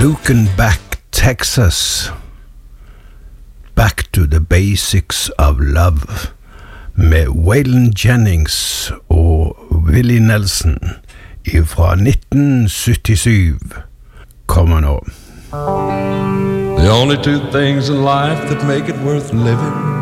Looking Back Texas, Back to the Basics of Love, med Waylon Jennings og Willie Nelson fra 1977 kommer nå. The only two things in life that make it worth living